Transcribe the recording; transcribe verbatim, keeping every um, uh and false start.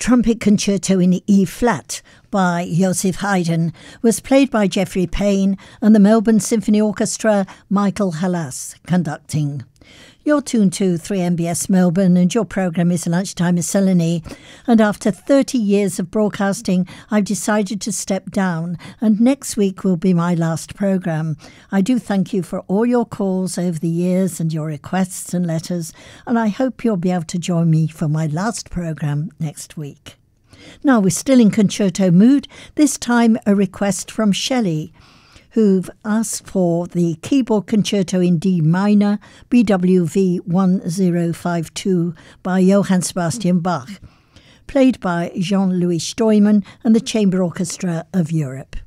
Trumpet Concerto in E-flat by Joseph Haydn was played by Geoffrey Payne and the Melbourne Symphony Orchestra, Michael Halas conducting. You're tuned to three M B S Melbourne and your programme is Lunchtime Miscellany. And after thirty years of broadcasting, I've decided to step down and next week will be my last programme. I do thank you for all your calls over the years and your requests and letters, and I hope you'll be able to join me for my last programme next week. Now we're still in concerto mood, this time a request from Shelley, who've asked for the Keyboard Concerto in D minor, B W V one zero five two by Johann Sebastian Bach, played by Jean-Louis Steumann and the Chamber Orchestra of Europe.